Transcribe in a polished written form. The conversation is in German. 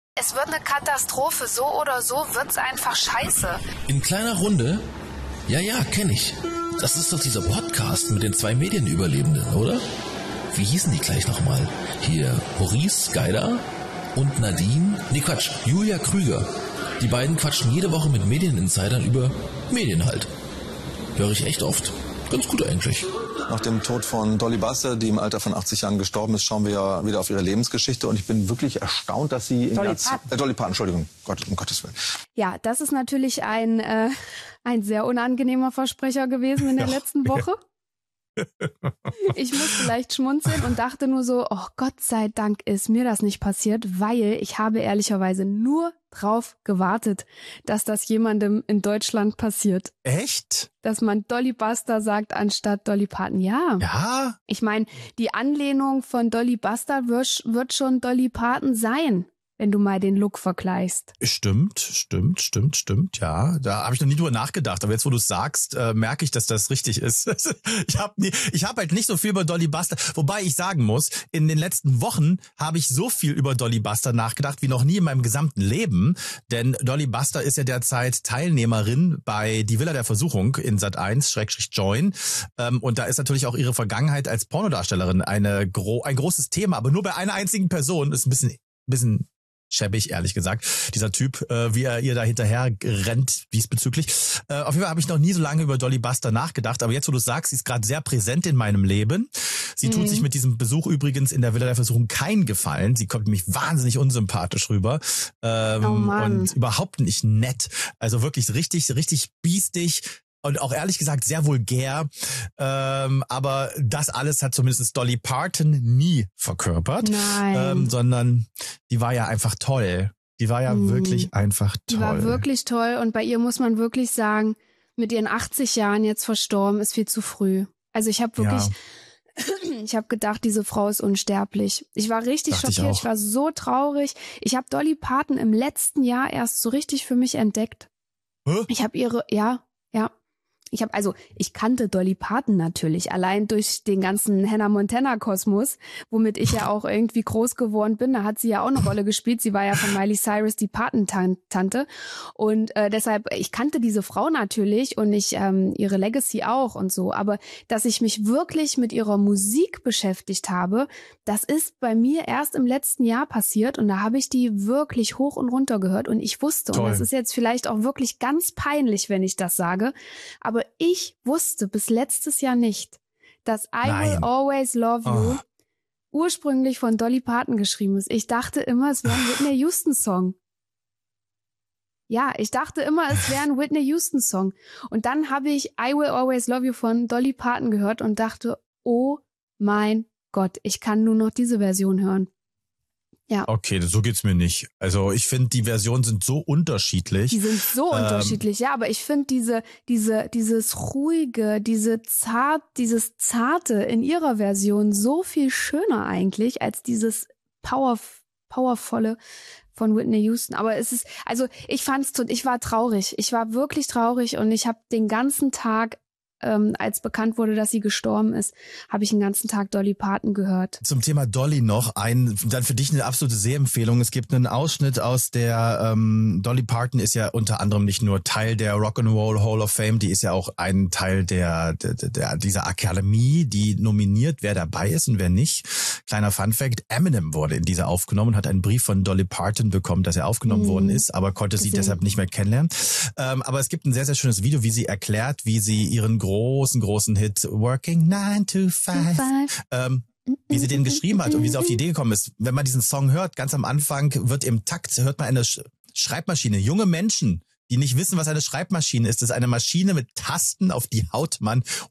Es wird eine Katastrophe, so oder so wird's einfach scheiße. In kleiner Runde? Ja, kenn ich. Das ist doch dieser Podcast mit den 2 Medienüberlebenden, oder? Wie hießen die gleich nochmal? Hier, Maurice Geider und Nadine? Nee, Quatsch, Julia Krüger. Die beiden quatschen jede Woche mit Medieninsidern über Medien halt. Höre ich echt oft. Ganz gut eigentlich. Nach dem Tod von Dolly Buster, die im Alter von 80 Jahren gestorben ist, schauen wir ja wieder auf ihre Lebensgeschichte. Und ich bin wirklich erstaunt, dass sie... Dolly Parton, Entschuldigung. Um Gottes Willen. Ja, das ist natürlich ein sehr unangenehmer Versprecher gewesen in der letzten Woche. Ich musste leicht schmunzeln und dachte nur so, oh Gott sei Dank ist mir das nicht passiert, weil ich habe ehrlicherweise nur drauf gewartet, dass das jemandem in Deutschland passiert. Echt? Dass man Dolly Buster sagt anstatt Dolly Parton. Ja. Ja? Ich meine, die Anlehnung von Dolly Buster wird schon Dolly Parton sein, wenn du mal den Look vergleichst. Stimmt, ja. Da habe ich noch nie drüber nachgedacht. Aber jetzt, wo du es sagst, merke ich, dass das richtig ist. Ich hab halt nicht so viel über Dolly Buster. Wobei ich sagen muss, in den letzten Wochen habe ich so viel über Dolly Buster nachgedacht wie noch nie in meinem gesamten Leben. Denn Dolly Buster ist ja derzeit Teilnehmerin bei Die Villa der Versuchung in Sat.1/Join. Und da ist natürlich auch ihre Vergangenheit als Pornodarstellerin ein großes Thema. Aber nur bei einer einzigen Person. Ist ein bisschen schäbig, ehrlich gesagt. Dieser Typ, wie er ihr da hinterher rennt diesbezüglich. Auf jeden Fall habe ich noch nie so lange über Dolly Buster nachgedacht. Aber jetzt, wo du sagst, sie ist gerade sehr präsent in meinem Leben. Sie tut sich mit diesem Besuch übrigens in der Villa der Versuchung keinen Gefallen. Sie kommt nämlich wahnsinnig unsympathisch rüber. Und überhaupt nicht nett. Also wirklich richtig biestig. Und auch ehrlich gesagt sehr vulgär, aber das alles hat zumindest Dolly Parton nie verkörpert. Nein. Sondern die war ja einfach toll. Die war ja wirklich einfach toll. Die war wirklich toll und bei ihr muss man wirklich sagen, mit ihren 80 Jahren jetzt verstorben, ist viel zu früh. Also ich habe wirklich... Ja. Ich habe gedacht, diese Frau ist unsterblich. Ich war richtig schockiert, ich war so traurig. Ich habe Dolly Parton im letzten Jahr erst so richtig für mich entdeckt. Hä? Ich habe ihre... Ja. Ich kannte Dolly Parton natürlich, allein durch den ganzen Hannah Montana-Kosmos, womit ich ja auch irgendwie groß geworden bin. Da hat sie ja auch eine Rolle gespielt. Sie war ja von Miley Cyrus die Patentante. Und deshalb, ich kannte diese Frau natürlich und ihre Legacy auch und so. Aber dass ich mich wirklich mit ihrer Musik beschäftigt habe, das ist bei mir erst im letzten Jahr passiert. Und da habe ich die wirklich hoch und runter gehört. Und ich wusste, und das ist jetzt vielleicht auch wirklich ganz peinlich, wenn ich das sage, aber ich wusste bis letztes Jahr nicht, dass I Will Always Love You ursprünglich von Dolly Parton geschrieben ist. Ich dachte immer, es wäre ein Whitney Houston-Song. Ja, ich dachte immer, es wäre ein Whitney Houston-Song. Und dann habe ich I Will Always Love You von Dolly Parton gehört und dachte, oh mein Gott, ich kann nur noch diese Version hören. Ja. Okay, so geht's mir nicht. Also ich finde, die Versionen sind so unterschiedlich. Die sind so unterschiedlich, ja, aber ich finde dieses ruhige, dieses zarte in ihrer Version so viel schöner eigentlich als dieses powervolle von Whitney Houston. Aber es ist, also ich war traurig. Ich war wirklich traurig und ich habe den ganzen Tag, als bekannt wurde, dass sie gestorben ist, habe ich den ganzen Tag Dolly Parton gehört. Zum Thema Dolly noch dann für dich eine absolute Sehempfehlung. Es gibt einen Ausschnitt aus der Dolly Parton ist ja unter anderem nicht nur Teil der Rock'n'Roll Hall of Fame, die ist ja auch ein Teil dieser Akademie, die nominiert, wer dabei ist und wer nicht. Kleiner Funfact, Eminem wurde in dieser aufgenommen und hat einen Brief von Dolly Parton bekommen, dass er aufgenommen worden ist, aber konnte sie deshalb nicht mehr kennenlernen. Aber es gibt ein sehr, sehr schönes Video, wie sie erklärt, wie sie ihren großen Hit Working 9 to 5, wie sie den geschrieben hat und wie sie auf die Idee gekommen ist. Wenn man diesen Song hört, ganz am Anfang wird im Takt, hört man eine Schreibmaschine. Junge Menschen, die nicht wissen, was eine Schreibmaschine ist. Das ist eine Maschine mit Tasten, auf die haut man